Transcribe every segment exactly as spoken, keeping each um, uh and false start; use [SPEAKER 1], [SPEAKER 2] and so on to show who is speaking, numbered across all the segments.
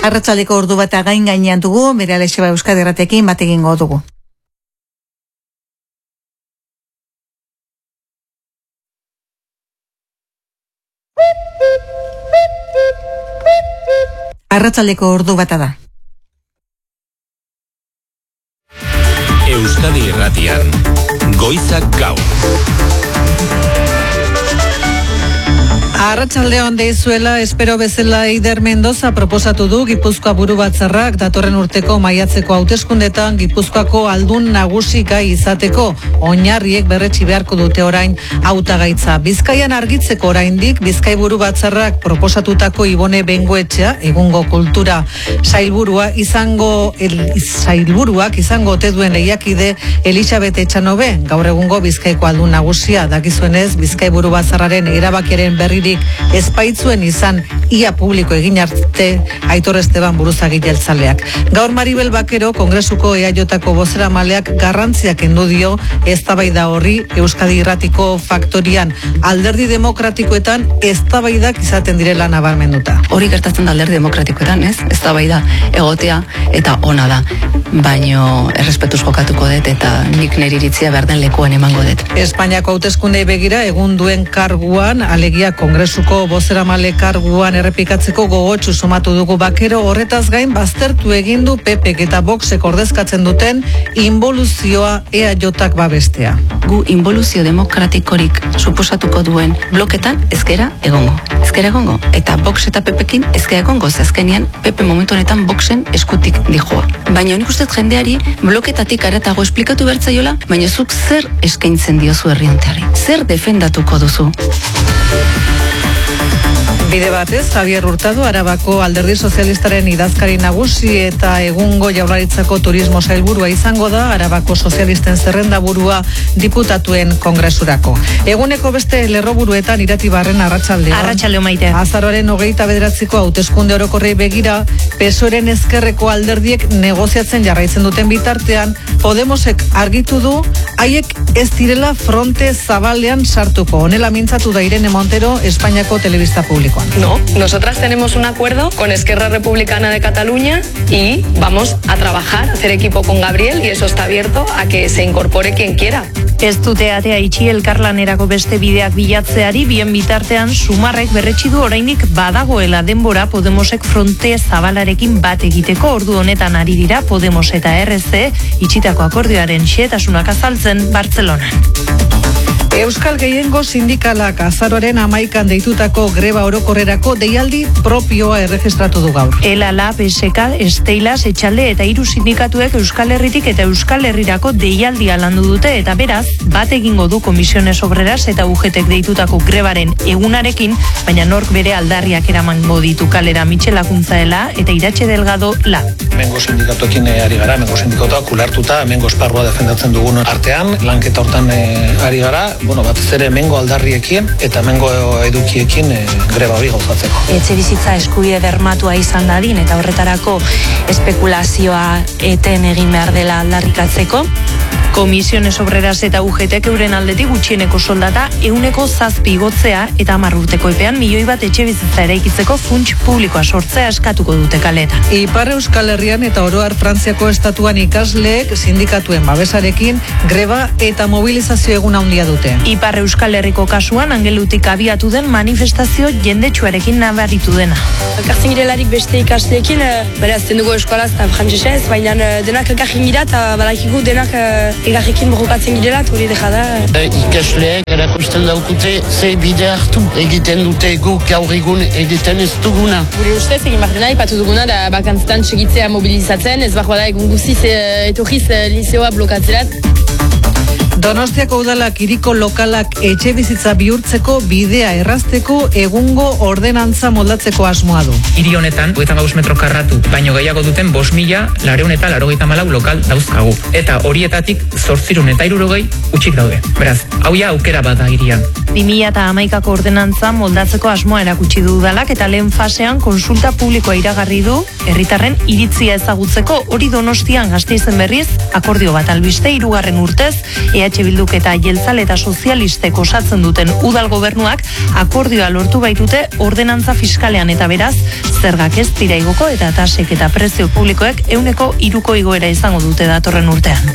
[SPEAKER 1] Arratsaldeko ordu bat gain gainean dugu, bere Alexeba Euskadi Irratiekin bat egingo dugu. Arratsaldeko ordu bata da.
[SPEAKER 2] Euskadi Irratian, Goizak Gaur.
[SPEAKER 3] Arratsaldeon deizuela, espero bezala Eider Mendoza proposatu du Gipuzkoa buru batzarrak datorren urteko maiatzeko hauteskundetan Gipuzkoako aldun nagusi gai izateko. Oinarriek berretsi beharko dute orain hautagaitza. Bizkaian argitzeko oraindik Bizkai buru batzarrak proposatutako Ibone Bengoetxea, egungo kultura sailburua izango el, sailburuak izango ote duen lehiakide Elisabet Etxanobe, gaur egungo Bizkaiko aldun nagusia. Dakizuenez, Bizkai buru batzarraren erabakiaren berririk espaitzuen izan ia publiko egin arte Aitor Esteban buruzagi jeltzaleak. Gaur Maribel Bakero, Kongresuko E A Jko bozeramaleak garrantziak kendu dio eztabaida horri Euskadi Irratiko faktorian. Alderdi demokratikoetan eztabaidak izaten direla nabarmenduta.
[SPEAKER 4] Hori gertatzen da alderdi demokratikoetan, ez? Eztabaida egotea eta ona da. Baino errespetuz jokatuko dut eta nik nire iritzia behar den lekuan emango dut.
[SPEAKER 3] Espainiako hauteskundei begira egun duen karguan, alegia Kongresuko bozeramale karguan errepikatzeko gogotsu sumatu dugu Bakero. Horretaz gain baztertu egin du P Pek eta Voxek ordezkatzen duten inboluzioa E A Jk babestea.
[SPEAKER 4] Gu inboluzio demokratikorik suposatuko duen bloketan ezkera egongo. Ezkera egongo. Eta Vox eta P Pekin ezkera egongo. Azkenean P P momentu honetan Voxen eskutik dijoa. Baina nik uste jendeari bloketatik aratago esplikatu bertzaiola, baina zuk zer eskaintzen diozu herrianteari? Zer defendatuko duzu?
[SPEAKER 3] Bide batez, Javier Hurtado, Arabako Alderdi Sozialistaren idazkari nagusi eta egungo Jaurlaritzako turismo sailburua izango da, Arabako Sozialisten zerrendaburua diputatuen kongresurako. Eguneko beste lerroburuetan Iratibarren arratsaldean.
[SPEAKER 5] Arratsaldeo maite.
[SPEAKER 3] Azaroaren hogeita bederatziko hauteskunde orokorrei begira, P S O Eren ezkerreko alderdiek negoziatzen jarraitzen duten bitartean, Podemosek argitu du, haiek ez direla fronte zabalean sartuko. Honela mintzatu da Irene Montero, Espainiako telebista publikoan.
[SPEAKER 6] No, nosotras tenemos un acuerdo con Esquerra Republicana de Cataluña y vamos a trabajar, hacer equipo con Gabriel y eso está abierto a que se incorpore quien quiera.
[SPEAKER 5] Ez dute atea itxi elkarlanerako beste bideak bilatzeari, bien bitartean Sumarrek berretsi du oraindik badagoela denbora Podemosek fronte zabalarekin bat egiteko. Ordu honetan ari dira Podemos eta R C itxitako akordioaren xehetasunak azaltzen Bartzelonan.
[SPEAKER 3] Euskal Gehiengo Sindikalak azaroaren hamaikan deitutako greba orokorrerako deialdi propioa erregistratu du gaur.
[SPEAKER 5] Ela, Lab, Eseka, Esteilas, Etxalde eta hiru sindikatuek Euskal Herritik eta Euskal Herrirako deialdia landu dute eta beraz, bat egingo du Komisiones Obreras eta U G Tek deitutako grebaren egunarekin, baina nork bere aldarriak eramango ditu kalera. Michel Akuntzaela eta Iratxe Delgado La.
[SPEAKER 7] Mengo sindikatuekin ari gara, mengo sindikatuak ulertuta, mengo esparrua defendatzen dugun artean, lanketa hortan ari gara, bueno, batez ere mengo aldarriekin eta mengo edukiekin e, greba hori gauzatzeko.
[SPEAKER 8] Etxe bizitza eskubide bermatua izan dadin eta horretarako espekulazioa eten egin behar dela aldarrikatzeko.
[SPEAKER 5] Komisiones Obreras eta U G Tek euren aldetik gutxieneko soldata ehuneko zazpi igotzea eta hamar urteko epean milioi bat etxe bizitza eraikitzeko funts publikoa sortzea eskatuko dute kaletan.
[SPEAKER 3] Ipar Euskal Herrian eta oro har Frantziako estatuan ikasleek sindikatuen babesarekin greba eta mobilizazio egun handia dute.
[SPEAKER 5] Ipar Euskal Herriko kasuan angelutik abiatu den manifestazio jendetsuarekin nabaritu dena.
[SPEAKER 9] Elkartzen girelarik beste ikasleekin, berazten dugu eskolaz eta frantzesez, baina denak elkartzen gira eta badakigu denak egarrekin borrokatzen girela, hori deja da.
[SPEAKER 10] Ikasleek erakusten daukute ze bide hartu egiten dute guk gaur egun egiten ez duguna.
[SPEAKER 9] Gure ustez egin behar dena, ipatu duguna da bakantzetan segitzea mobilizatzen, ez behar da egun guziz etorriz liceoa blokatzerat.
[SPEAKER 3] Donostiako udalak hiriko lokalak etxe bizitza bihurtzeko bidea errazteko egungo ordenantza moldatzeko asmoa du.
[SPEAKER 11] Hiri honetan, hogeita hamabost metro karratu, baino gehiago duten bost mila laurehun eta laurogeita hamalau lokal dauzkagu. Eta horietatik zortzirun eta hirurogei utzik daude. Beraz, hau ja aukera bada hirian.
[SPEAKER 5] bi mila hamaikako ordenantza moldatzeko asmoa erakutsi du udalak eta lehen fasean konsulta publikoa iragarri du herritarren iritzia ezagutzeko. Hori Donostian Gasteizen berriz akordio bat albiste hirugarren urtez E H H Bilduk eta Jeltzale eta Sozialistek osatzen duten udal gobernuak akordioa lortu baitute ordenantza fiskalean eta beraz, zergak ez dira igoko eta tasek eta prezio publikoek ehuneko hiruko igoera izango dute datorren urtean.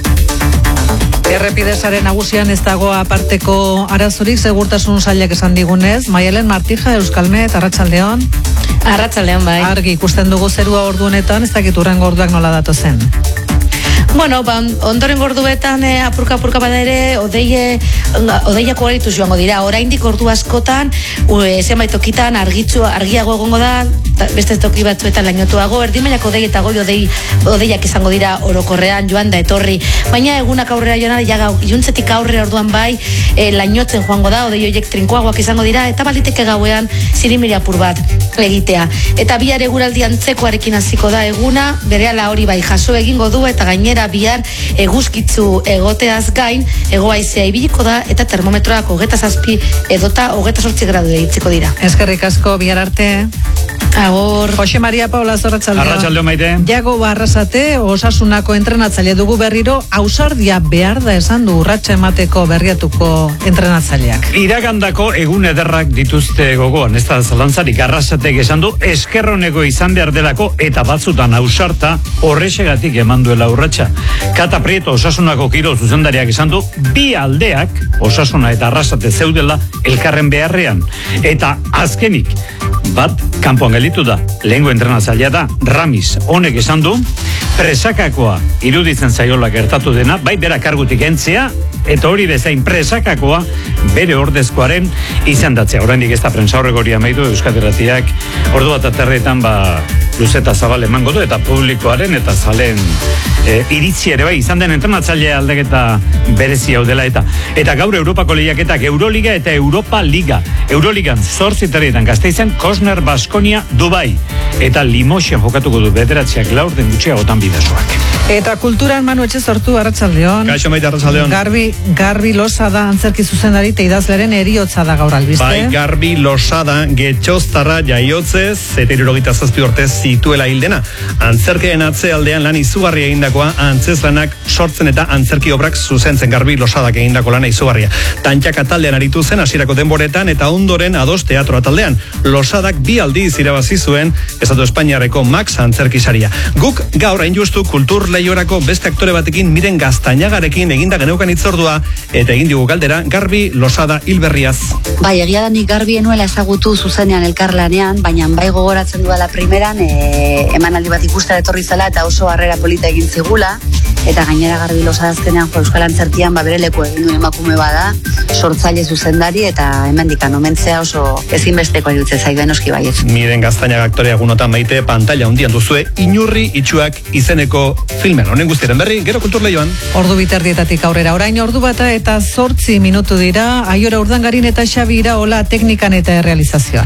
[SPEAKER 3] Errepidesaren nagusian ez dago aparteko arazorik segurtasun sailak esan digunez. Maialen Martija, Euskalmet, Arratsaldeon.
[SPEAKER 12] Arratsaldeon bai.
[SPEAKER 3] Argi ikusten dugu zerua ordu honetan, ez dakit hurrengo orduak nola datozen.
[SPEAKER 12] Bueno, ba, ondoren gorduetan e, apurka-apurka bada ere, odeie, odeiako garitu joango dira. Oraindik ordu askotan, e, zenbait tokitan argitzu, argiago egongo da, beste toki batzuetan lainotuago, erdimainak odei eta goi odei, odeiak izango dira orokorrean joan da etorri. Baina egunak aurrera joan da, iluntzetik aurre orduan bai, e, lainotzen joango da, odei horiek trinkoagoak izango dira, eta baliteke gauean zirimiri apur bat egitea. Eta bihar eguraldi antzekoarekin hasiko da eguna, berehala hori bai jaso egingo du, eta gainera bihar eguzkitzu egoteaz gain, egoaizea ibiliko da, eta termometroak hogeta zazpi edota hogeta zortzi gradu deitziko dira.
[SPEAKER 3] Eskerrik asko, bihar arte.
[SPEAKER 12] Agor.
[SPEAKER 3] Jose Maria Paula Zorratzaldeo.
[SPEAKER 13] Arratsaldeon maite.
[SPEAKER 3] Jago Barrasate, Osasunako entrenatzaile dugu berriro, ausardia behar da esan du urratsa emateko berriatuko entrenatzaileak.
[SPEAKER 13] Iragandako egun ederrak dituzte gogoan, ez da zalantzarik. Arrasatek esan du eskerroneko izan behar delako eta batzutan ausarta horrexegatik eman duela urratsa. Kata Prieto Osasunako kiro zuzendariak esan du bi aldeak, Osasuna eta Arrasate zeudela elkarren beharrean. Eta azkenik, bat kanpoan gelditu da, lehengo entrenatzailea da Ramis. Honek esan du presakakoa iruditzen zaiola gertatu dena, bai bera kargutik entzea, eta hori bezain presakakoa bere ordezkoaren izendatzea. Oraindik ez da prentsa horregoria amaitu Euskadi Irratiak ordu bat aterretan ba luzeta zabal emango du eta publikoaren eta zalen e, iritzi ere bai izan den entrenatzailea aldaketa berezi hau dela eta eta gaur Europako lehiaketak Euroliga eta Europa Liga. Euroligan zortzi terrietan Gasteizen Kosner Baskonia Dubai eta Limoxen jokatuko du bederatziak laur den gutxiagotan bidazoak.
[SPEAKER 3] Eta kulturan Manu Etxezortu, Arratsaldeon.
[SPEAKER 14] Kaixo maite, Arratsaldeon.
[SPEAKER 3] Garbi, Garbi Losada antzerki zuzendari eta idazlearen eriotza da gaur albiste.
[SPEAKER 14] Bai, Garbi Losada getxoztarra jaiotzez eta hirurogeita zazpi urtez zituela hildena. Antzerkeen atzealdean lan izugarria egindakoa, antzeslanak sortzen eta antzerki obrak zuzentzen. Garbi Losadak egindako lana izugarria. Tantxaka taldean aritu zen hasierako denboretan eta ondoren ados teatroa taldean. Losadak bi aldiz irabazi zuen Estatu Espainiarreko Max antzerki saria. Guk gaur hain justu kultur lehiorako beste aktore batekin Miren Gaztañagarekin eginda geneukan itzordua eta egin digu galdera Garbi Losada hilberriaz.
[SPEAKER 15] Bai, egia da nik Garbi enuela ezagutu zuzenean elkarlanean, baina bai gogoratzen duela primeran e, emanaldi bat ikustera etorri zela eta oso harrera polita egin zigula eta gainera Garbi Losada azkenean jo Euskal Antzerkian ba bere leku egin duen emakume bada, sortzaile zuzendari eta hemendikan omentzea oso ezinbesteko iruditzen zaigu enoski baietz.
[SPEAKER 14] Miren Gaztañaga aktorea egunotan maite pantalla handian duzue Inurri itxuak izeneko filmen. Honen guztiaren berri, gero kultur lehioan.
[SPEAKER 3] Ordu biterdietatik aurrera, orain ordu bata eta zortzi minutu dira, Aiora Urdangarin eta Xabi Iraola teknikan eta errealizazioan.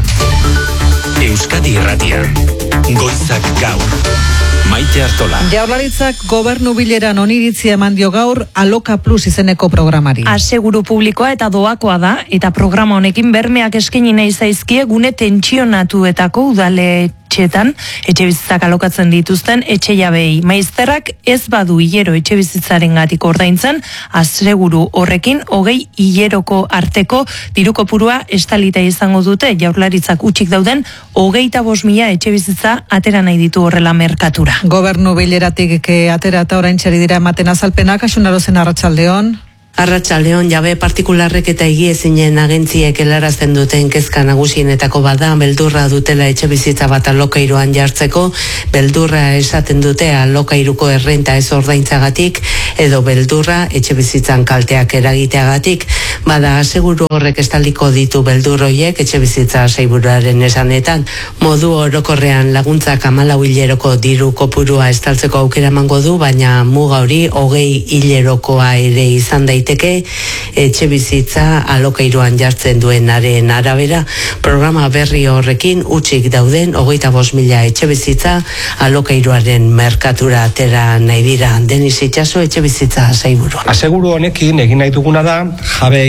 [SPEAKER 2] Euskadi Irratian, Goizak Gaur. Maite Artola.
[SPEAKER 3] Jaurlaritzak gobernu bileran oniritzia eman dio gaur Aloka Plus izeneko programari.
[SPEAKER 5] Aseguru publikoa eta doakoa da, eta programa honekin bermeak eskaini nahi zaizkie gune tentsionatuetako udale etxeetan, etxe bizitzak alokatzen dituzten etxe jabei. Maizterrak ez badu hilero etxe bizitzaren gatik ordaintzen, aseguru horrekin hogei hileroko arteko diruko purua estalita izango dute Jaurlaritzak utxik dauden hogeita bost mila etxe bizitza atera nahi ditu horrela merkatura.
[SPEAKER 3] Gobernu bileratik atera eta orain txeri dira ematen azalpenak, Asunnarozen Arratsaldeon.
[SPEAKER 16] Arratsaldeon, jabe partikularrek eta egiezinen agentziek helarazten duten kezka nagusienetako bada, beldurra dutela etxe bizitza bat alokairuan jartzeko, beldurra esaten dute alokairuko errenta ez ordaintzagatik, edo beldurra etxe bizitzan kalteak eragiteagatik. Bada, aseguru horrek estaliko ditu beldurroiek etxe bizitza sailburuaren esanetan, modu orokorrean laguntzak hamalau hileroko diru kopurua estaltzeko aukera emango du, baina muga hori hogei hilerokoa ere izan daiteke etxe bizitza alokairuan jartzen duenaren arabera. Programa berri horrekin utxik dauden hogeita bost mila etxe bizitza alokairuaren merkatura atera nahi dira. Denis Itxaso, etxe bizitza sailburua.
[SPEAKER 17] Aseguru honekin egin nahi duguna da jabei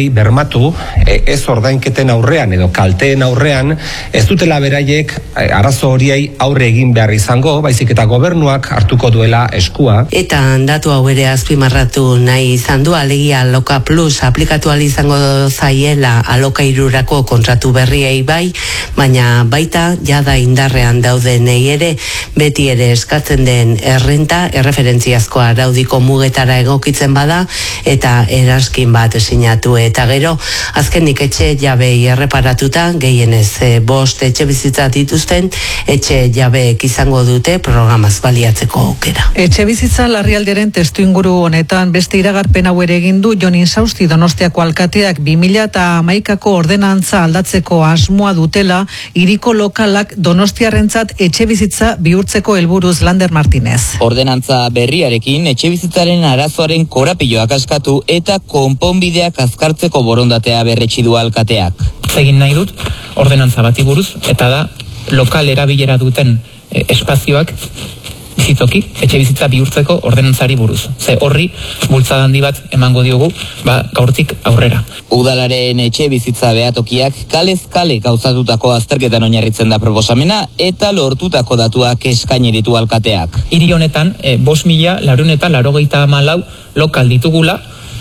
[SPEAKER 17] horiei bermatu, ez ordainketen aurrean edo kalteen aurrean, ez dutela beraiek arazo horiei aurre egin behar izango, baizik eta gobernuak hartuko duela eskua.
[SPEAKER 16] Eta datu hau ere azpimarratu nahi izan du, alegia Aloka Plus aplikatu ahal izango zaiela alokairurako kontratu berriei bai, baina baita jada indarrean daudenei ere, beti ere eskatzen den errenta erreferentziazkoa araudiko mugetara egokitzen bada eta eraskin bat sinatu, eta gero azkenik etxe jabei erreparatuta gehienez e, bost etxe bizitza dituzten etxe jabeek izango dute programaz baliatzeko aukera.
[SPEAKER 3] Etxe bizitza larrialderen testu inguru honetan beste iragarpen hau ere egin du Jon Insausti Donostiako alkateak bi mila hamaikako ordenantza aldatzeko asmoa dutela hiriko lokalak donostiarrentzat etxe bizitza bihurtzeko helburuz. Lander Martinez.
[SPEAKER 18] Ordenantza berriarekin etxe bizitzaren arazoaren korapiloak askatu eta konponbideak azkartzeko borondatea berretsi du alkateak.
[SPEAKER 11] Egin nahi dut ordenantza bati buruz eta da lokal erabilera duten e, espazioak bizitoki etxe bizitza bihurtzeko ordenantzari buruz. Ze horri bultzada handi bat emango diogu, ba gaurtik aurrera.
[SPEAKER 18] Udalaren etxe bizitza behatokiak kalez kale gauzatutako azterketan oinarritzen da proposamena eta lortutako datuak eskaini ditu alkateak.
[SPEAKER 11] Hiri honetan e, bost mila laurehun eta laurogeita hamalau lokal ditugula,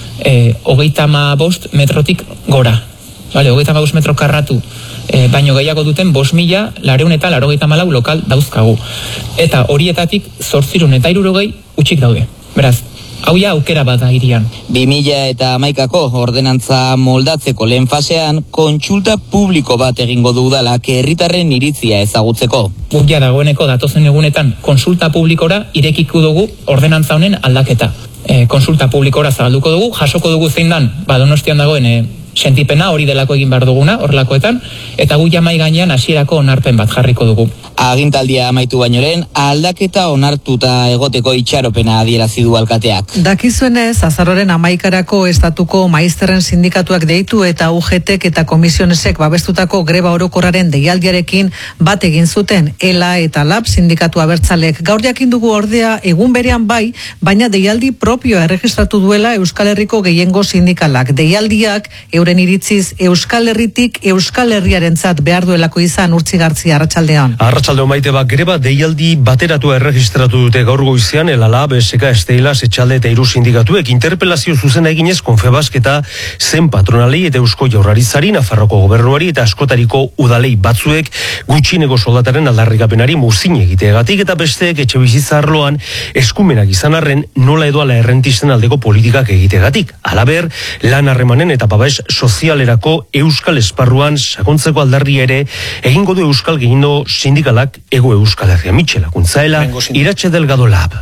[SPEAKER 11] e, hogeita hamabost metrotik gora. Vale, hogeita hamabost metro karratu e, baino gehiago duten bost mila laurehun eta laurogeita hamalau lokal dauzkagu. Eta horietatik zortzirun eta hirurogei utxik daude. Beraz, hau ja aukera bat da hirian.
[SPEAKER 18] bi mila eta hamaikako ordenantza moldatzeko lehen fasean kontsulta publiko bat egingo du udalak herritarren iritzia ezagutzeko.
[SPEAKER 11] Guk ja dagoeneko datozen egunetan konsulta publikora irekiko dugu ordenantza honen aldaketa. E, konsulta publikora zabalduko dugu, jasoko dugu zein dan, ba Donostian dagoen e, sentipena hori delako egin behar duguna, horrelakoetan, eta gu jamai gainean hasierako onarpen bat jarriko dugu.
[SPEAKER 18] Agintaldia amaitu bainoren, aldaketa onartuta egoteko itxaropena adierazi du alkateak.
[SPEAKER 3] Dakizuenez, azaroren amaikarako estatuko maizterren sindikatuak deitu eta U G T eta komisionesek babestutako greba orokorraren deialdiarekin bat egin zuten ELA eta LAB sindikatu abertzalek. Gaur jakin dugu ordea egun berean bai, baina deialdi propioa erregistratu duela Euskal Herriko gehiengo sindikalak. Deialdiak euren iritziz Euskal Herritik Euskal Herriarentzat behar duelako izan. Urtzi Gartzia, arratsaldean.
[SPEAKER 19] Arratsaldeon maite bat, greba deialdi bateratua erregistratu dute gaur goizean El Ala, B S K, Esteilas, Etxalde eta hiru sindikatuek interpelazio zuzena eginez Confebask eta zen patronalei eta Eusko Jaurlaritzari, Nafarroko gobernuari eta askotariko udalei batzuek gutxieneko soldataren aldarrikapenari muzin egiteagatik eta besteek etxebizitza arloan eskumenak izan arren nola edo ala errentisten aldeko politikak egiteagatik. Halaber, lan harremanen eta babes sozialerako Euskal esparruan sakontzeko aldarria ere egingo du Euskal gehiendo sindikalak Ego Euskal Herria. Mitxela Kuntzaela, Iratxe Delgado Lab.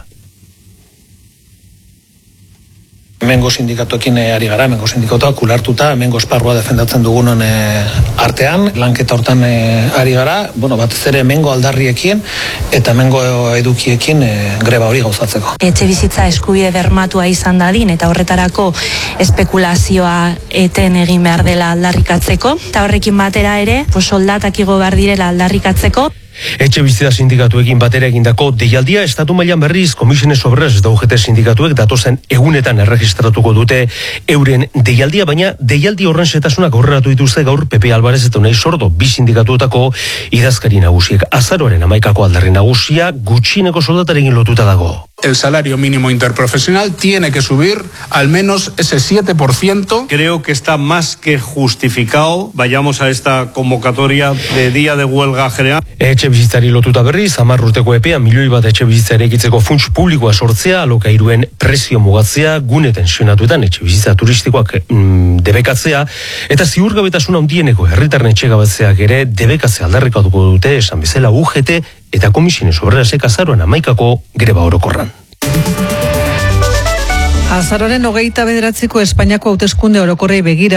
[SPEAKER 7] Hemengo sindikatuekin ari gara, hemengo sindikatuak ulartuta, hemengo esparrua defendatzen dugunon e, artean, lanketa hortan e, ari gara, bueno, batez ere hemengo aldarriekin eta hemengo edukiekin e, greba hori gauzatzeko.
[SPEAKER 8] Etxe bizitza eskubide bermatua izan dadin eta horretarako espekulazioa eten egin behar dela aldarrikatzeko, eta horrekin batera ere, pues, soldatak igo behar direla aldarrikatzeko.
[SPEAKER 19] Etxe bizitza sindikatuekin batera egindako deialdia estatu mailan berriz Komisiones Obreras eta U G T sindikatuek datozen egunetan erregistratuko dute euren deialdia, baina deialdi horren setasunak aurreratu dituzte gaur Pepe Alvarez eta Unai Sordo, bi sindikatuetako idazkari nagusiek. Azaroaren hamaikako aldarri nagusia gutxieneko soldatarekin lotuta dago.
[SPEAKER 20] El salario mínimo interprofesional tiene que subir al menos ese siete por ciento.
[SPEAKER 21] Creo que está más que justificado. Vayamos a esta convocatoria de día de huelga general.
[SPEAKER 19] Etxe bizitzari lotuta berriz, hamar urteko epea milioi bat etxe bizitza eraikitzeko funts publikoa sortzea, alokairuen presio mugatzea, gune tensionatuetan etxe bizitza turistikoak mm, debekatzea, eta ziurgabetasuna handieneko herritarren etxegabatzeak ere debekatzea aldarrikatuko dute, esan bezala U G T eta Komisiones Obrerasek azaroan hamaikako greba orokorran.
[SPEAKER 3] Azaroren hogeita bederatziko Espainiako hauteskunde orokorrei begira,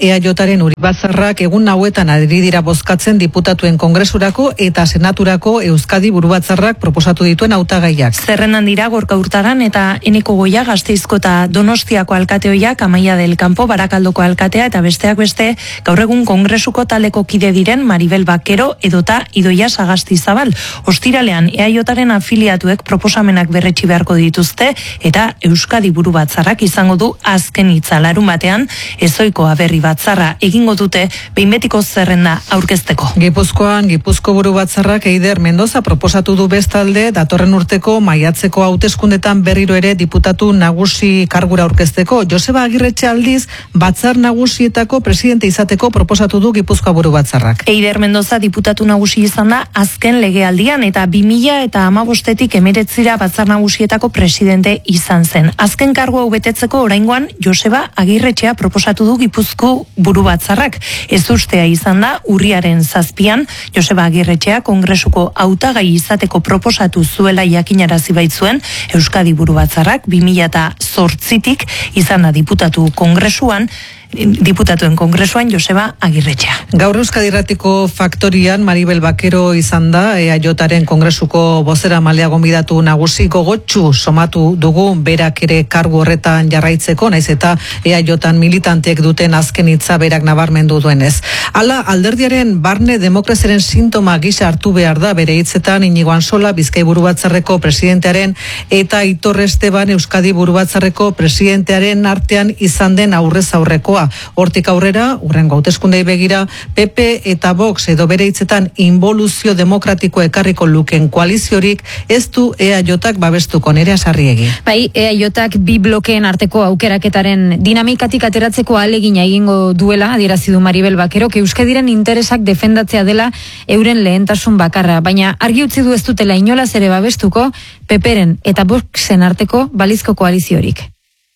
[SPEAKER 3] E A Jaren Uri Batzarrak egun hauetan ari dira bozkatzen diputatuen kongresurako eta senaturako Euskadi burubatzarrak proposatu dituen hautagaiak.
[SPEAKER 5] Zerrendan dira Gorka Hurtaran eta Eneko Goia Gasteizko eta Donostiako alkateoiak, Amaia del Campo Barakaldoko alkatea eta besteak beste gaur egun kongresuko taleko kide diren Maribel Bakero edota Idoia Sagastizabal. Ostiralean E A Jaren afiliatuek proposamenak berretsi beharko dituzte eta Euskadi burubatzarrak izango du azken hitza. Larun batean ezoiko aberri batzarra egingo dute behin betiko zerrenda aurkezteko.
[SPEAKER 3] Gipuzkoan Gipuzko burubatzarrak Eider Mendoza proposatu du bestalde datorren urteko maiatzeko hauteskundetan berriro ere diputatu nagusi kargura aurkezteko. Joseba Agirretxe aldiz batzar nagusietako presidente izateko proposatu du Gipuzkoa burubatzarrak.
[SPEAKER 5] Eider Mendoza diputatu nagusi izan da azken legealdian eta bi mila eta hamabostetik hemeretzira batzar nagusietako presidente izan zen. Azken kargu hau betetzeko oraingoan Joseba Agirretxea proposatu du Gipuzko burubatzarrak. Ez ustea izan da urriaren zazpian Joseba Agirretxea kongresuko hautagai izateko proposatu zuela jakinarazi baitzuen Euskadi burubatzarrak bi mila zortzitik izan da diputatu kongresuan diputatuen kongresuan Joseba Agirretxea.
[SPEAKER 3] Gaur Euskadi Irratiko Faktorian Maribel Bakero izan da E A Jaren kongresuko bozera malea gonbidatu nagusi. Gogotsu somatu dugu berak ere kargu horretan jarraitzeko, naiz eta E A Jan militanteek duten azken hitza berak nabarmendu duenez. Hala, alderdiaren barne demokraziaren sintoma gisa hartu behar da bere hitzetan Inigo Ansola Bizkai burubatzarreko presidentearen eta Aitor Esteban Euskadi burubatzarreko presidentearen artean izan den aurrez aurrekoa. Hortik aurrera, urrengo hauteskundei begira, P P eta Vox edo bere hitzetan involuzio demokratiko ekarriko luken koaliziorik ez du E A Jak babestuko. Nerea Sarriegi.
[SPEAKER 1] Bai, E A Jak bi blokeen arteko aukeraketaren dinamikatik ateratzeko ahalegina egingo duela adierazi du Maribel Bakerok Euskadiren interesak defendatzea dela euren lehentasun bakarra, baina argi utzi du ez dutela inolaz ere babestuko P Pren eta Voxen arteko balizko koaliziorik.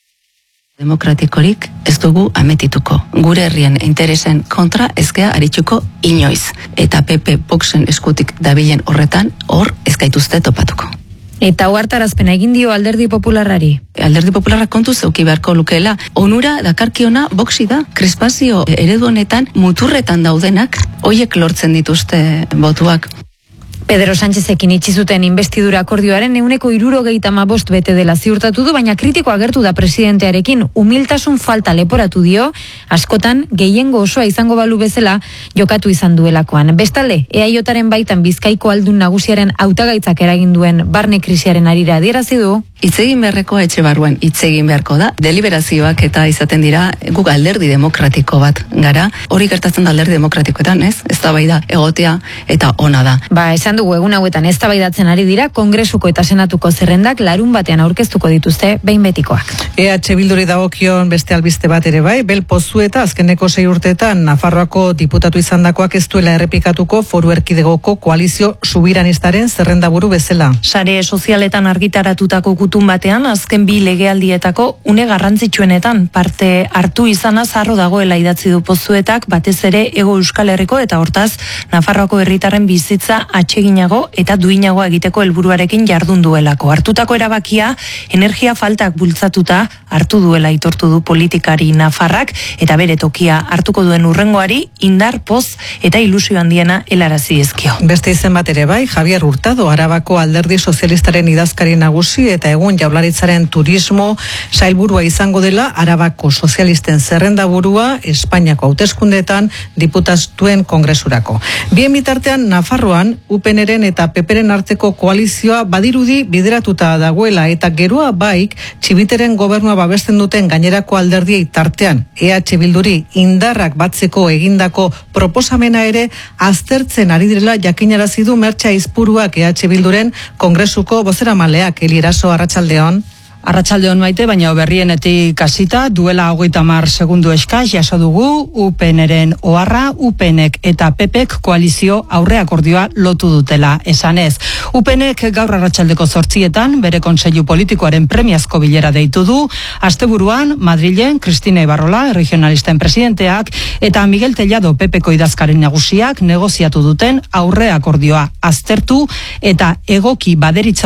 [SPEAKER 4] Demokratikorik ez dugu ametituko. Gure herrien interesen kontra ezkea aritxuko inoiz. Eta P P Voxen eskutik dabilen horretan hor ezkaituzte topatuko.
[SPEAKER 1] Eta ohartarazpena egin dio Alderdi Popularrari.
[SPEAKER 4] Alderdi Popularrak kontu zeuki beharko lukeela. Onura dakarkiona Voxi da. Krespazio eredu honetan muturretan daudenak hoiek lortzen dituzte botuak.
[SPEAKER 1] Pedro Sánchezekin itxi zuten investidura akordioaren ehuneko hirurogeita hamabost bete dela ziurtatu du, baina kritiko agertu da presidentearekin. Humiltasun falta leporatu dio, askotan gehiengo osoa izango balu bezala jokatu izan duelakoan. Bestalde, E A Jaren baitan Bizkaiko aldun nagusiaren hautagaitzak eragin duen barne krisiaren arira adierazi du.
[SPEAKER 4] Itzegin beharrekoa etxe barruan itzegin beharko da. Deliberazioak eta izaten dira guk alderdi demokratiko bat gara. Hori gertatzen da alderdi demokratikoetan, ez? Ez da bai da egotea eta ona da.
[SPEAKER 1] Ba, esan dugu egun hauetan eztabaidatzen ari dira kongresuko eta senatuko zerrendak larun batean aurkeztuko dituzte behin betikoak.
[SPEAKER 3] E H Bilduri dagokion beste albiste bat ere bai, Bel Pozueta azkeneko sei urteetan Nafarroako diputatu izandakoak ez duela errepikatuko Foru Erkidegoko koalizio subiranistaren zerrendaburu bezala.
[SPEAKER 5] Sare sozialetan argitaratutako gutun batean azken bi legealdietako une garrantzitsuenetan parte hartu izana zarro dagoela idatzi du Pozuetak, batez ere Hego Euskal Herriko eta hortaz Nafarroako herritarren bizitza atseginago eta duinago egiteko helburuarekin jardun duelako. Hartutako erabakia energia faltak bultzatuta hartu duela aitortu du politikari nafarrak eta bere tokia hartuko duen urrengoari indar, poz eta ilusio handiena helarazi dizkio.
[SPEAKER 3] Beste izen bat ere bai, Javier Hurtado, Arabako Alderdi Sozialistaren idazkari nagusi eta egun Jaurlaritzaren turismo sailburua izango dela Arabako Sozialisten zerrendaburua Espainiako hauteskundeetan diputatuen kongresurako. Bien bitartean Nafarroan U P Nren eta P Pren arteko koalizioa badirudi bideratuta dagoela eta geroa baik Txibiteren gobernua babesten duten gainerako alderdiei tartean E H Bilduri indarrak batzeko egindako proposamena ere aztertzen ari direla jakinarazi du Mertxe Aizpuruak E H Bilduren kongresuko bozeramaleak. Eliraso, arratsaldeon.
[SPEAKER 22] Arratsaldeon Maite, baina berrienetik hasita duela hogeita hamar segundu eskas jaso dugu U P Nren oharra, U P Nek eta P Pek koalizio aurre akordioa lotu dutela esanez. U P Nek gaur arratsaldeko zortzietan bere kontseilu politikoaren premiazko bilera deitu du, asteburuan Madrilen Cristina Ibarrola, regionalisten presidenteak, eta Miguel Tellado P Peko idazkaren nagusiak negoziatu duten aurre akordioa aztertu eta egoki baderitzote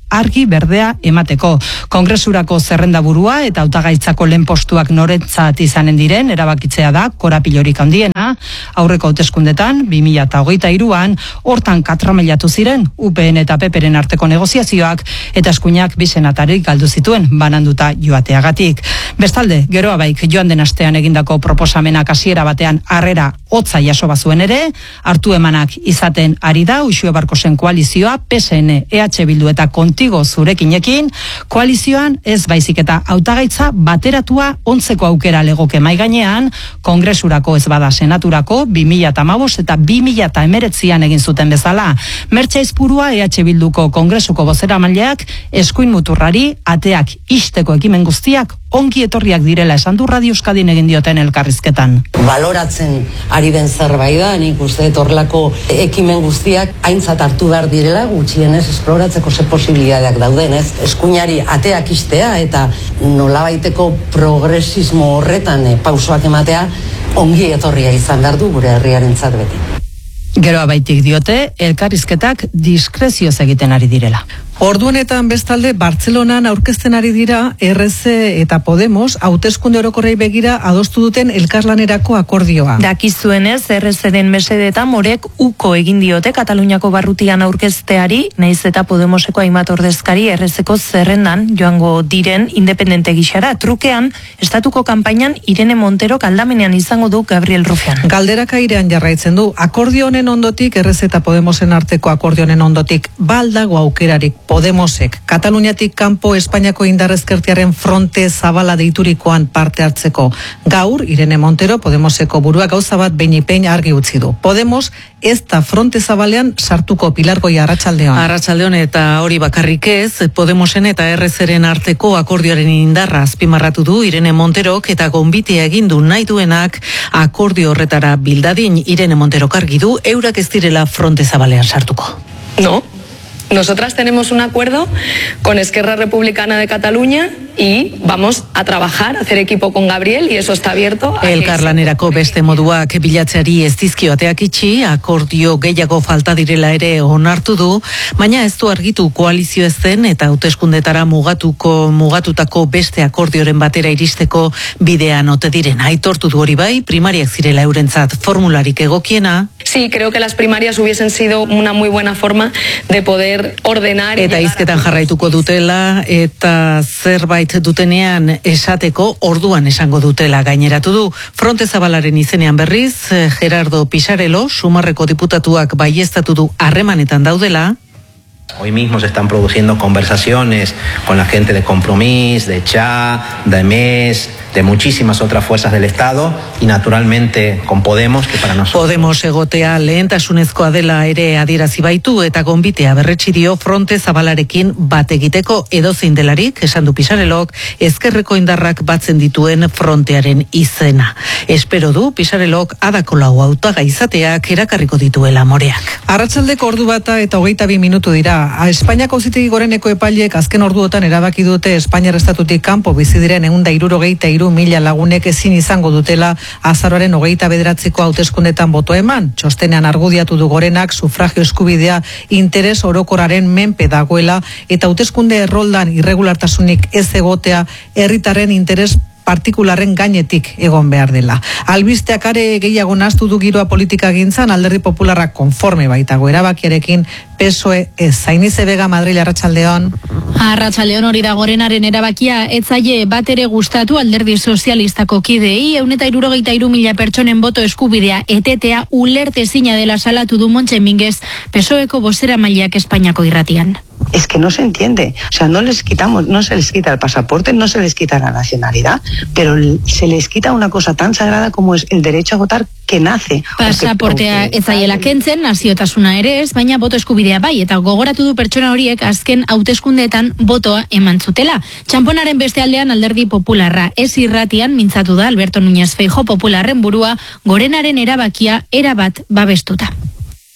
[SPEAKER 22] argi berdea emateko. Kongresurako zerrendaburua eta hautagaitzako lehen postuak norentzat izanen diren erabakitzea da korapilorik handiena. Aurreko hauteskundetan bi mila hogeita hiruan hortan katramelatu ziren U P N eta P Pren arteko negoziazioak eta eskuinak bi senatarik galdu zituen bananduta joateagatik. Bestalde, geroa baik joan den astean egindako proposamenak hasiera batean harrera hotza jaso bazuen ere, hartu emanak izaten ari da Uxue Barkosen koalizioa P S N, E H Bildu eta Kontigo zurekinekin, koalizioan ez baizik eta hautagaitza bateratua ontzeko aukera legoke mai gainean, Kongresurako ez bada senaturako bi mila hamabost eta bi mila hemeretzian egin zuten bezala. Mertxe Aizpurua E H Bilduko Kongresuko bozeramaileak eskuin muturrari ateak ixteko ekimen guztiak ongi etorriak direla esan du Radio Euskadin egin dioten elkarrizketan.
[SPEAKER 6] Baloratzen ari den zerbait da, nik uste horrelako ekimen guztiak aintzat hartu behar direla, gutxienez esploratzeko ze posibilitateak dauden, ez? Eskuinari ateak ixtea eta nolabaiteko progresismo horretan e, pausoak ematea ongi etorria izan behar du gure herriarentzat beti.
[SPEAKER 22] Geroa baitik diote, elkarrizketak diskrezioz egiten ari direla.
[SPEAKER 3] Orduanetan bestalde Bartzelonan aurkezten ari dira R C eta Podemos hauteskunde orokorrei begira adostu duten elkarlanerako akordioa.
[SPEAKER 5] Dakizuenez, R C-den mesedetan morek uko egin diote Kataluniako barrutian aurkezteari, naiz eta Podemoseko hainbat ordezkari R C-ko zerrendan joango diren independente gixara. Trukean, estatuko kanpainan Irene Montero aldamenean izango du Gabriel Rufián.
[SPEAKER 3] Galderak airean jarraitzen du, akordio honen ondotik, R C eta Podemosen arteko akordio honen ondotik, baldago aukerarik Podemosek, Kataluniatik kanpo Espainiako indarrezkertiaren fronte zabala deiturikoan parte hartzeko. Gaur, Irene Montero, Podemoseko burua gauza bat behin argi utzi du. Podemos ez da fronte zabalean sartuko. Pilar Goia, arratsaldeon.
[SPEAKER 10] Arratsaldeon eta hori bakarrik ez, Podemosen eta R C-ren arteko akordioaren indarra azpimarratu du Irene Monterok eta gonbitea egin du nahi duenak akordio horretara bildadin. Irene Monterok argi du eurak ez direla fronte zabalean sartuko.
[SPEAKER 23] No. Nosotras tenemos un acuerdo con Esquerra Republicana de Cataluña y vamos a trabajar, a hacer equipo con Gabriel y eso está abierto.
[SPEAKER 10] Elkarlanerako beste moduak bilatzeari ez dizkio ateak itxi, akordio gehiago falta direla ere onartu du, baina ez du argitu koalizio ez den eta hauteskundetara mugatuko mugatutako beste akordioren batera iristeko bidean ote diren. Aitortu du hori bai, primariak zirela eurentzat formularik egokiena.
[SPEAKER 23] Sí, creo que las primarias hubiesen sido una muy buena forma de poder ordenar.
[SPEAKER 10] Eta hizketan jarraituko dutela eta zerbait dutenean esateko orduan esango dutela gaineratu du. Fronte Zabalaren izenean berriz, Gerardo Pisarello, Sumarreko diputatuak baieztatu du harremanetan daudela.
[SPEAKER 24] Hoy mismo se están produciendo conversaciones con la gente de Compromís, de C H A, de M E S, de muchísimas otras fuerzas del Estado y naturalmente con Podemos, que para nosotros...
[SPEAKER 10] Podemos egotea lehentasunezkoa dela ere adierazi baitu eta gonbitea berretsi dio Fronte Zabalarekin bat egiteko edozein delarik, esan du Pisarelok, ezkerreko indarrak batzen dituen frontearen izena. Espero du Pisarelok adako lau hautagai izateak erakarriko dituela moreak.
[SPEAKER 3] Arratsaldeko ordu bata eta hogeita bi minutu dira. Espainiako Auzitegi Goreneko epaileek azken orduotan erabaki dute Espainiar estatutik kanpo bizi diren ehun eta hirurogeita hiru mila lagunek ezin izango dutela azaroaren hogeita bederatziko hauteskundetan boto eman. Txostenean argudiatu du Gorenak sufragio eskubidea interes orokorraren menpe dagoela eta hauteskunde erroldan irregulartasunik ez egotea herritarren interes partikularren gainetik egon behar dela. Albisteak are gehiago nahastu du giroa politika gintzan, Alderdi Popularrak konforme baitago erabakiarekin, P S O E ez. Zainize Vega, Madril, arratsaldeon.
[SPEAKER 25] Arratsaldeon hori da Gorenaren erabakia, ez zaie bat ere gustatu Alderdi Sozialistako kideei, ehun eta hirurogeita hiru mila pertsonen boto eskubidea etetea ulertezina dela salatu du Montxe Minguez, P S O E ko bozeramaileak Espainiako irratian.
[SPEAKER 26] Es que no se entiende, o sea, no les quitamos, no se les quita el pasaporte, no se les quita la nacionalidad, pero se les quita una cosa tan sagrada como es el derecho a votar que nace.
[SPEAKER 25] Pasaportea ez zaiela kentzen, naziotasuna ere ez, baina boto eskubidea bai, eta gogoratu du pertsona horiek azken hauteskundeetan botoa eman zutela. Txamponaren beste aldean Alderdi Popularra ez irratian mintzatu da Alberto Núñez Feijóo Popularren burua Gorenaren erabakia erabat babestuta.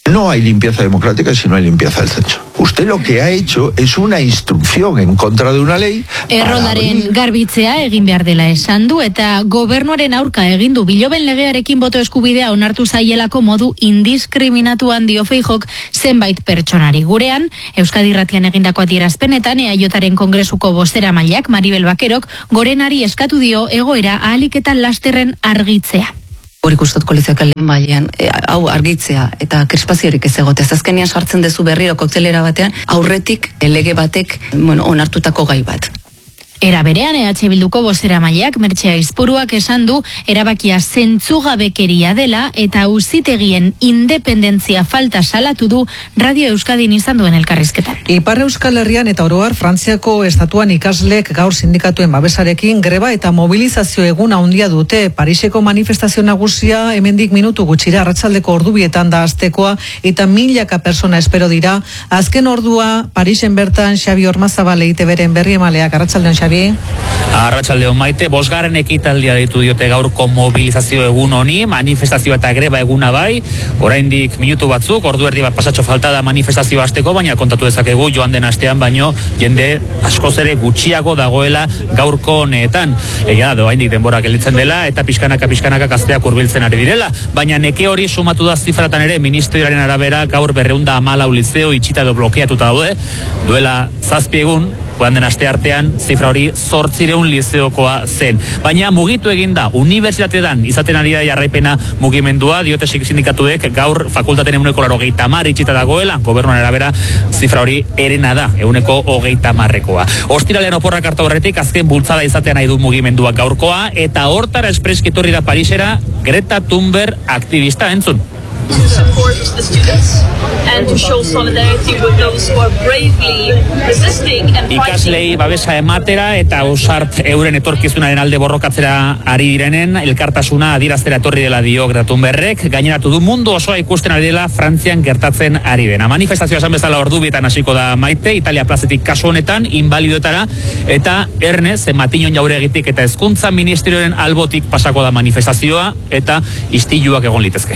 [SPEAKER 2] No hay limpieza democrática si no hay limpieza del censo. Usted lo que ha hecho es una instrucción en contra de una ley.
[SPEAKER 25] Erroldaren garbitzea egin behar dela esan du eta gobernuaren aurka egin du biloben legearekin boto eskubidea onartu zaielako modu indiskriminatuan dio Feijok zenbait pertsonari. Gurean, Euskadi Irratian egindako adierazpenetan EAJaren Kongresuko bozeramaileak Maribel Bakerok gorenari eskatu dio egoera ahalik eta lasterren argitzea.
[SPEAKER 4] Hori kustot koalizioak lehen bailean, e, hau argitzea eta krispaziorik ez egote. Azkenean sartzen dezu berriro koktelera batean, aurretik lege batek bueno, onartutako gai bat.
[SPEAKER 25] Era berean E H Bilduko bozeramaileak Mertxe Aizpuruak esan du erabakia zentzugabekeria dela eta auzitegien independentzia falta salatu du Radio Euskadin izan duen elkarrizketan.
[SPEAKER 3] Ipar Euskal Herrian eta oroar Frantziako estatuan ikaslek gaur sindikatuen babesarekin greba eta mobilizazio egun handia dute. Pariseko manifestazio nagusia hemendik minutu gutxira arratsaldeko ordubietan da astekoa eta milaka persona espero dira. Azken ordua Parisen bertan Xabi Ormazabal E I Te Beren berri emaleak. Arratsaldean Xabi.
[SPEAKER 9] Arratsaldeon Maite, bosgarren ekitaldia deitu diote gaurko mobilizazio egun honi, manifestazio eta greba eguna bai, oraindik minutu batzuk, ordu erdi bat pasatxo falta da manifestazio hasteko, baina kontatu dezakegu joan den astean baino jende askoz ere gutxiago dagoela gaurko honetan. Egia da, oraindik denbora gelditzen dela eta pixkanaka pixkanaka gazteak hurbiltzen ari direla, baina neke hori sumatu da zifratan ere ministerioaren arabera gaur berrehun eta hamalau lizeo itxita edo blokeatuta daude, duela zazpi egun, joan den aste artean, zifra hori zortzireun lizeokoa zen. Baina mugitu egin da, unibertsitatean izaten ari da jarraipena mugimendua, diote sindikatuek gaur fakultaten eguneko laro geita mar itxita dagoela, gobernuan arabera zifra hori erena da, eguneko hogeita marrekoa. Ostiralean oporrak hartu horretik, azken bultzada izatean nahi du mugimendua gaurkoa, eta hortara espreskitorri da Parisera Greta Thunberg aktivista entzun.
[SPEAKER 12] To support the students and to show solidarity with those who are bravely resisting and fighting.
[SPEAKER 9] Ikaslei babesa ematera eta ausart euren etorkizunaren alde borrokatzera ari direnen elkartasuna adieraztera etorri dela dio Greta Thunbergek, gaineratu du mundu osoa ikusten ari dela Frantzian gertatzen ari dena. Manifestazioa esan bezala ordubietan hasiko da Maite, Italia plazetik kasu honetan inbalidoetara eta Erne Zenbatinon Jauregitik eta Hezkuntza Ministerioaren albotik pasako da manifestazioa eta istiluak egon litezke.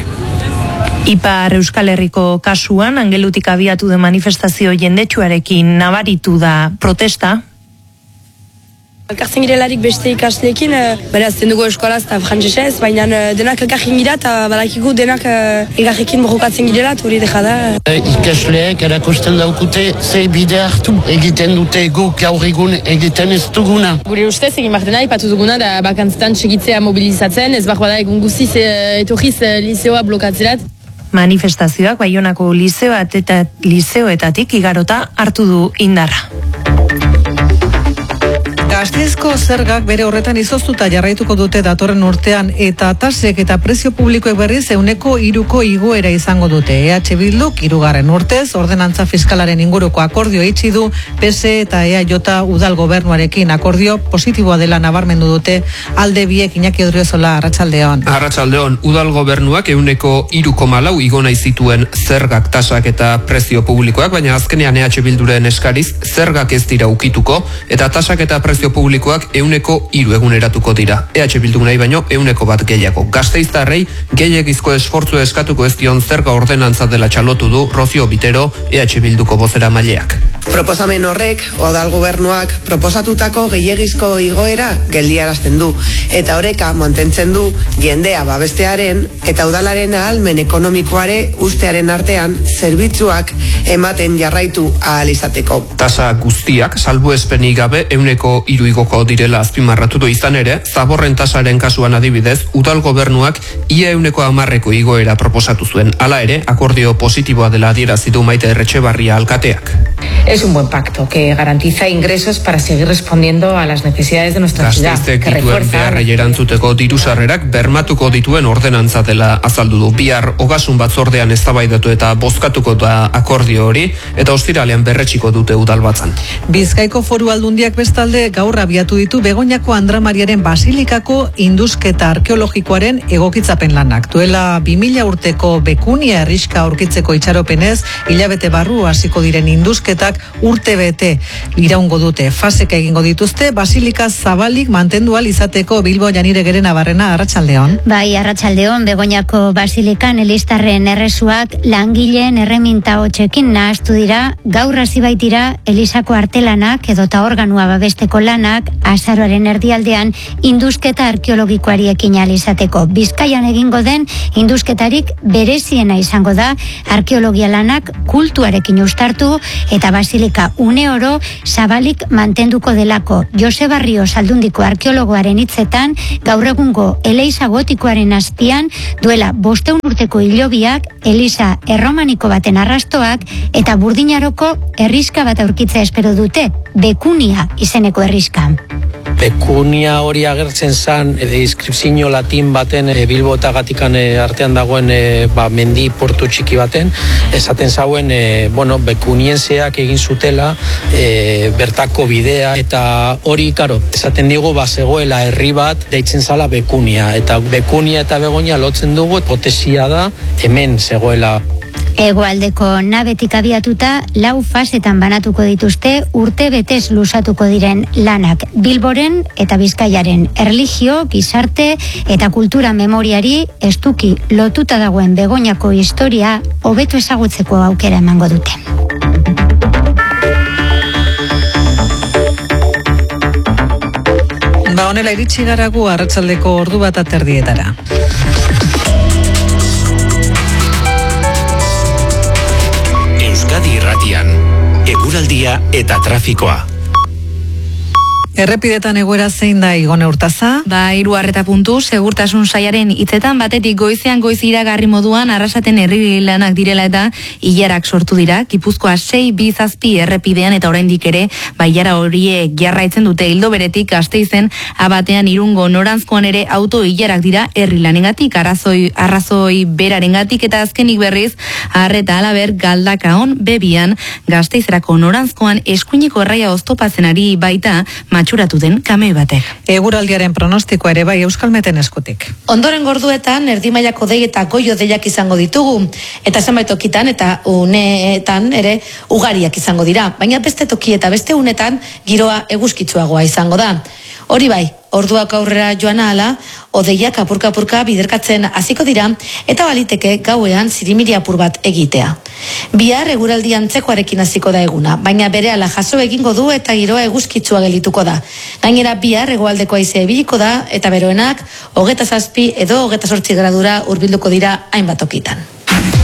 [SPEAKER 5] Ipar Euskal Herriko kasuan, Angelutik abiatu den manifestazio jendetsuarekin nabaritu da protesta.
[SPEAKER 13] Elkartzen girelarik beste ikasleekin, beraz, den dugu eskolaz eta frantzesez, baina denak elkartzen gira eta badakigu denak elkarrekin borrokatzen girela, hori deja da.
[SPEAKER 14] Ikasleek erakusten daukute ze bide hartu egiten dute guk gaur egun egiten ez duguna.
[SPEAKER 13] Gure ustez egin martena, ipatu duguna da bakantzetan segitzea mobilizatzen, ez bak bada egun guztiz etorriz lizeoa blokatzerat.
[SPEAKER 5] Manifestazioak Baionako lizeoat eta lizeoetatik igarota hartu du indarra.
[SPEAKER 3] Gasteizko zergak bere horretan izoztuta jarraituko dute datorren urtean eta tasek eta prezio publikoek berriz euneko iruko igoera izango dute. E H Bilduk hirugarren urtez ordenantza fiskalaren inguruko akordio itxi du P S E eta E A J udal gobernuarekin akordio positiboa dela nabarmendu dute alde biek. Iñaki Odriozola, Arratsaldeon.
[SPEAKER 15] Arratsaldeon, udal gobernuak euneko hiru koma lau igo nahi zituen zergak, tasak eta prezio publikoak, baina azkenean E H Bilduren eskariz zergak ez dira ukituko eta tasak eta prezio publikoak euneko hiru eguneratuko dira. E H Bilduk nahi baino euneko bat gehiago. Gasteiztarrei gehiagizko esfortzua eskatuko ez dion zerga ordenantza dela txalotu du Rozio Bitero, E H Bilduko bozeramaileak.
[SPEAKER 27] Proposamen horrek, udal gobernuak proposatutako gehiagizko igoera geldiarazten du eta oreka mantentzen du jendea babestearen eta udalaren ahalmen ekonomikoare ustearen artean zerbitzuak ematen jarraitu ahal izateko.
[SPEAKER 15] Tasa guztiak salbuespenik gabe euneko hiru igoko direla azpimarratu du izan ere, zaborren tasaren kasuan adibidez, udal gobernuak ia euneko hamarreko igoera proposatu zuen. Hala ere, akordio positiboa dela adierazi du Maite Erretxebarria alkateak.
[SPEAKER 28] Es un buen pacto que garantiza ingresos para seguir respondiendo a las necesidades de nuestra ciudad.
[SPEAKER 15] Gasteizek dituen beharrei erantzuteko dirusarrerak bermatuko dituen ordenantza dela azaldu du. Bihar ogasun batzordean eztabaidatu eta bozkatuko da akordio hori eta ostiralean berretsiko dute udalbatzan.
[SPEAKER 3] Bizkaiko Foru Aldundiak bestalde gaur abiatu ditu Begoñako Andra Mariaren Basilikako indusketa arkeologikoaren egokitzapen lanak. Duela bi mila urteko bekunia herriska aurkitzeko itxaropenez, hilabete barru hasiko diren indusketak urte bete iraungo dute. Faseka egingo dituzte, basilika zabalik mantendu ahal izateko. Bilbo Janire Gerena Barrena, arratsaldeon.
[SPEAKER 7] Bai, arratsaldeon, Begoñako basilikan Elistarren erresuak langileen erreminta hotxekin nahastu dira, gaur hasi baitira Elisako artelanak edota organua babesteko lanak azaroaren erdialdean indusketa arkeologikoari ekin ahal izateko. Bizkaian egingo den indusketarik bereziena izango da, arkeologia lanak kultuarekin ustartu eta basilika une oro zabalik mantenduko delako. Jose Barrio Saldundiko arkeologoaren hitzetan, gaur egungo Eliza gotikoaren azpian duela bosteun urteko hilobiak, Eliza erromaniko baten arrastoak eta Burdinaroko herriska bat aurkitzea espero dute, Bekunia izeneko herriska.
[SPEAKER 8] Bekunia hori agertzen zan e, inskripzio latin baten e, Bilbo eta Gatikan e, artean dagoen e, ba, mendi portu txiki baten, esaten zauen e, bueno, bekunienseak egin zutela e, bertako bidea, eta hori, karo, esaten digu ba, zegoela herri bat deitzen zala Bekunia, eta Bekunia eta Begoña lotzen dugu, hipotesia da hemen zegoela.
[SPEAKER 7] Hegoaldeko nabetik abiatuta lau fasetan banatuko dituzte urte betez luzatuko diren lanak. Bilboren eta Bizkaiaren erlijio, gizarte eta kultura memoriari estuki lotuta dagoen Begoñako historia hobeto ezagutzeko aukera emango dute.
[SPEAKER 3] Ba, honela iritsi garagu arratsaldeko ordu bat aterdietara.
[SPEAKER 11] Euskadi Irratian, eguraldia eta trafikoa.
[SPEAKER 3] Errepidetan egoera zein da, Igone Urtaza?
[SPEAKER 16] Ba, hiru arreta puntu, segurtasun saiaren hitzetan batetik goizean goiz iragarri moduan arrasaten herri lanak direla eta ilarak sortu dira. Gipuzkoa sei bi zazpi errepidean eta oraindik ere ba ilara horiek jarraitzen dute. Ildo beretik Gasteizen abatean Irungo noranzkoan ere auto ilarak dira herri lanengatik, arrazoi arrazoi berarengatik, eta azkenik berriz arreta alaber Galdakaon bebian Gasteizerako noranzkoan eskuineko erraia oztopatzen ari baita matxuratu den kamei batek.
[SPEAKER 3] Eguraldiaren pronostikoa ere bai Euskalmeten eskutik.
[SPEAKER 17] Ondoren gorduetan erdi mailako dei eta goio deiak izango ditugu, eta zenbait tokitan eta uneetan ere ugariak izango dira, baina beste toki eta beste unetan giroa eguzkitsuagoa izango da. Hori bai, orduak aurrera joan ahala, odeiak apurka-apurka biderkatzen hasiko dira eta baliteke gauean zirimiri apur bat egitea. Bihar eguraldi antzekoarekin hasiko da eguna, baina berehala jaso egingo du eta giroa eguzkitsua gelituko da. Gainera bihar hegoaldeko haizea ibiliko da eta beroenak hogeta zazpi edo hogeta zortzi gradura hurbilduko dira hainbat tokitan.